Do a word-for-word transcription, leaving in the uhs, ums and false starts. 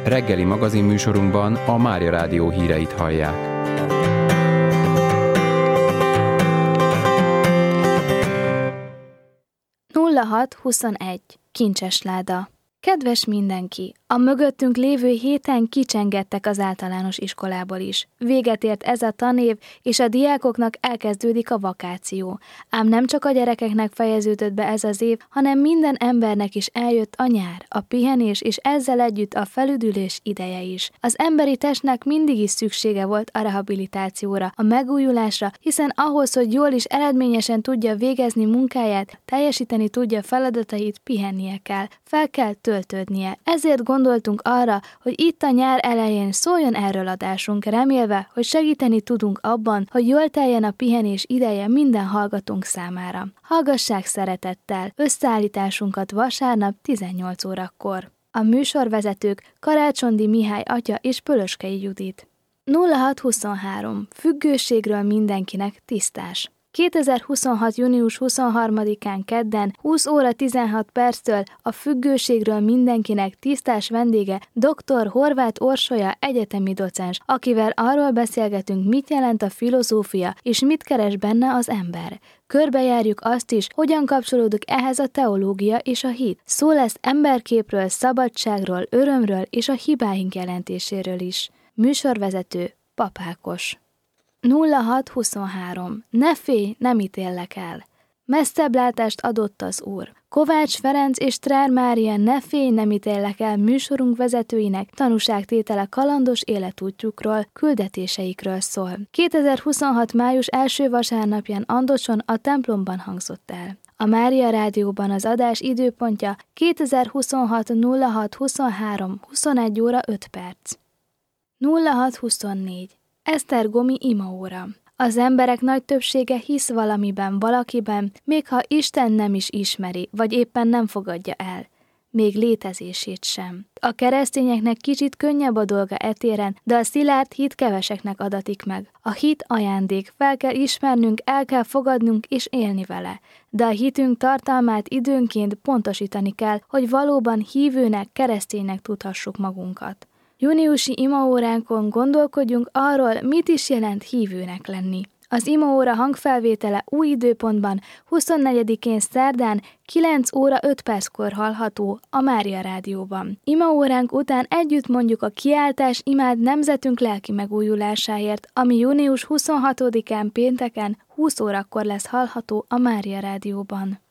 Reggeli magazinműsorunkban a Mária Rádió híreit hallják. nulla hat huszonegy. Kincses láda. Kedves mindenki! A mögöttünk lévő héten kicsengettek az általános iskolából is. Véget ért ez a tanév, és a diákoknak elkezdődik a vakáció. Ám nem csak a gyerekeknek fejeződött be ez az év, hanem minden embernek is eljött a nyár, a pihenés, és ezzel együtt a felüdülés ideje is. Az emberi testnek mindig is szüksége volt a rehabilitációra, a megújulásra, hiszen ahhoz, hogy jól és eredményesen tudja végezni munkáját, teljesíteni tudja feladatait, pihennie kell, fel kell töltődnie. Ezért gondoltunk arra, hogy itt a nyár elején szóljon erről adásunk, remélve, hogy segíteni tudunk abban, hogy jól teljen a pihenés ideje minden hallgatónk számára. Hallgassák szeretettel összeállításunkat vasárnap tizennyolc órakor. A műsorvezetők Karácsondi Mihály atya és Pölöskei Judit. nulla hat huszonhárom. Függőségről mindenkinek tisztás. kétezer-huszonhat. június huszonharmadikán kedden húsz óra tizenhat perctől a függőségről mindenkinek tisztás vendége dr. Horváth Orsolya egyetemi docens, akivel arról beszélgetünk, mit jelent a filozófia és mit keres benne az ember. Körbejárjuk azt is, hogyan kapcsolódik ehhez a teológia és a hit. Szó lesz emberképről, szabadságról, örömről és a hibáink jelentéséről is. Műsorvezető Pap Ákos. nulla hat huszonhárom. Ne félj, nem ítéllek el. Messzebb látást adott az Úr. Kovács Ferenc és Trár Mária Ne félj, nem ítéllek el műsorunk vezetőinek tanúságtétele kalandos életútjukról, küldetéseikről szól. kétezer-huszonhat. május első vasárnapján Andocson a templomban hangzott el. A Mária Rádióban az adás időpontja kétezer-huszonhat. nulla hat huszonhárom. huszonegy óra öt perc. nulla hat huszonnégy. Esztergomi imaóra. Az emberek nagy többsége hisz valamiben, valakiben, még ha Isten nem is ismeri, vagy éppen nem fogadja el. Még létezését sem. A keresztényeknek kicsit könnyebb a dolga etéren, de a szilárd hit keveseknek adatik meg. A hit ajándék, fel kell ismernünk, el kell fogadnunk és élni vele. De a hitünk tartalmát időnként pontosítani kell, hogy valóban hívőnek, kereszténynek tudhassuk magunkat. Júniusi imaóránkon gondolkodjunk arról, mit is jelent hívőnek lenni. Az imaóra hangfelvétele új időpontban huszonnegyedikén szerdán kilenc óra öt perckor hallható a Mária Rádióban. Imaóránk után együtt mondjuk a kiáltás imád nemzetünk lelki megújulásáért, ami június huszonhatodikán pénteken húsz órakor lesz hallható a Mária Rádióban.